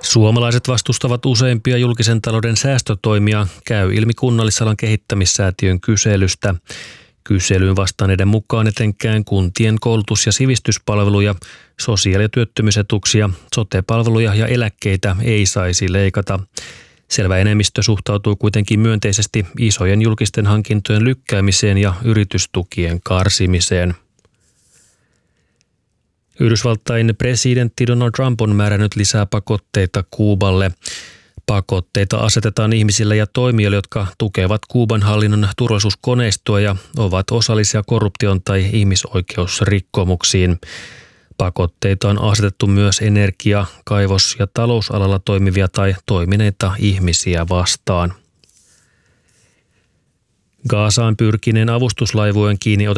Suomalaiset vastustavat useimpia julkisen talouden säästötoimia, käy ilmi Kunnallisalan kehittämissäätiön kyselystä. Kyselyyn vastanneiden mukaan etenkään kuntien koulutus- ja sivistyspalveluja, sosiaali- ja työttömyysetuuksia, sote-palveluja ja eläkkeitä ei saisi leikata. Selvä enemmistö suhtautuu kuitenkin myönteisesti isojen julkisten hankintojen lykkäämiseen ja yritystukien karsimiseen. Yhdysvaltain presidentti Donald Trump on määrännyt lisää pakotteita Kuuballe. Pakotteita asetetaan ihmisille ja toimijoille, jotka tukevat Kuuban hallinnon turvallisuuskoneistoa ja ovat osallisia korruption tai ihmisoikeusrikkomuksiin. Pakotteita on asetettu myös energia-, kaivos- ja talousalalla toimivia tai toimineita ihmisiä vastaan. Gazaan pyrkineen avustuslaivueen kiinni